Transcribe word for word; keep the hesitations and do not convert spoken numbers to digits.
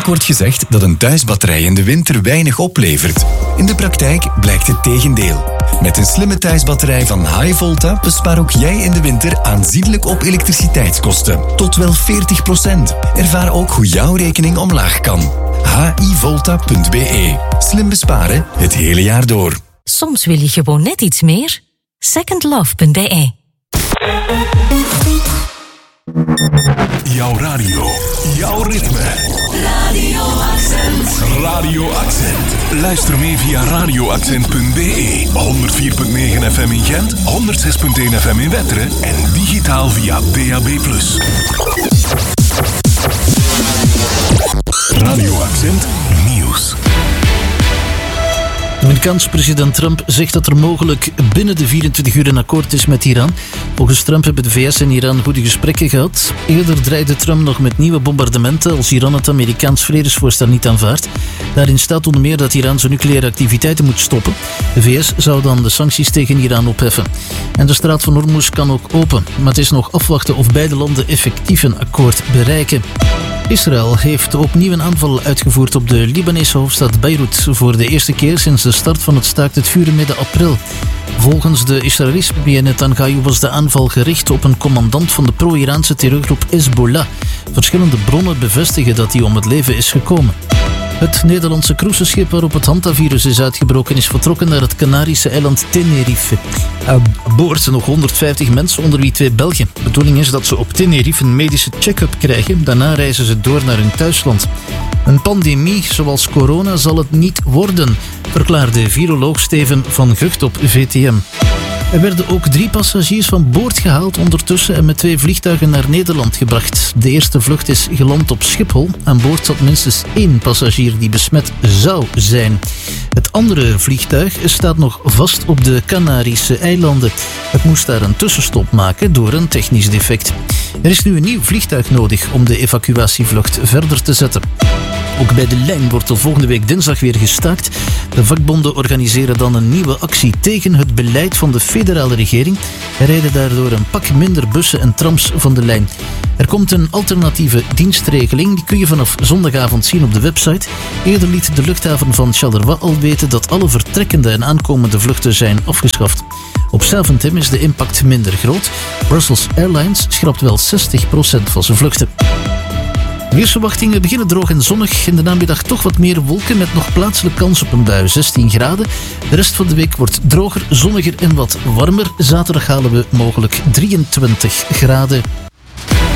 wordt gezegd dat een thuisbatterij in de winter weinig oplevert. In de praktijk blijkt het tegendeel. Met een slimme thuisbatterij van Hi-Volta bespaar ook jij in de winter aanzienlijk op elektriciteitskosten. Tot wel veertig procent. Ervaar ook hoe jouw rekening omlaag kan. h i volta punt b e. Slim besparen het hele jaar door. Soms wil je gewoon net iets meer. second love punt b e. Jouw radio, jouw ritme. Radio Accent. Radio Accent. Luister mee via radio accent punt b e. honderd vier komma negen F M in Gent, honderd zes komma één F M in Wetteren en digitaal via D A B plus. Radio Accent Nieuws. De Amerikaanse president Trump zegt dat er mogelijk binnen de vierentwintig uur een akkoord is met Iran. Volgens Trump hebben de V S en Iran goede gesprekken gehad. Eerder dreigde Trump nog met nieuwe bombardementen als Iran het Amerikaans vredesvoorstel niet aanvaardt. Daarin staat onder meer dat Iran zijn nucleaire activiteiten moet stoppen. De V S zou dan de sancties tegen Iran opheffen. En de straat van Hormuz kan ook open, maar het is nog afwachten of beide landen effectief een akkoord bereiken. Israël heeft opnieuw een aanval uitgevoerd op de Libanese hoofdstad Beirut voor de eerste keer sinds de start van het staakt het vuren midden april. Volgens de Israëlische premier Netanyahu was de aanval gericht op een commandant van de pro-Iraanse terreurgroep Hezbollah. Verschillende bronnen bevestigen dat hij om het leven is gekomen. Het Nederlandse cruiseschip waarop het hantavirus is uitgebroken is vertrokken naar het Canarische eiland Tenerife. Aan boord zijn nog honderdvijftig mensen, onder wie twee Belgen. De bedoeling is dat ze op Tenerife een medische check-up krijgen. Daarna reizen ze door naar hun thuisland. Een pandemie zoals corona zal het niet worden, verklaarde viroloog Steven van Gucht op V T M. Er werden ook drie passagiers van boord gehaald ondertussen en met twee vliegtuigen naar Nederland gebracht. De eerste vlucht is geland op Schiphol. Aan boord zat minstens één passagier die besmet zou zijn. Het andere vliegtuig staat nog vast op de Canarische eilanden. Het moest daar een tussenstop maken door een technisch defect. Er is nu een nieuw vliegtuig nodig om de evacuatievlucht verder te zetten. Ook bij de lijn wordt er volgende week dinsdag weer gestaakt. De vakbonden organiseren dan een nieuwe actie tegen het beleid van de federale regering. Er rijden daardoor een pak minder bussen en trams van de lijn. Er komt een alternatieve dienstregeling. Die kun je vanaf zondagavond zien op de website. Eerder liet de luchthaven van Charleroi al weten dat alle vertrekkende en aankomende vluchten zijn afgeschaft. Op Zaventem is de impact minder groot. Brussels Airlines schrapt wel zestig procent van zijn vluchten. Weersverwachtingen beginnen droog en zonnig. In de namiddag toch wat meer wolken met nog plaatselijk kans op een bui, zestien graden. De rest van de week wordt droger, zonniger en wat warmer. Zaterdag halen we mogelijk drieëntwintig graden.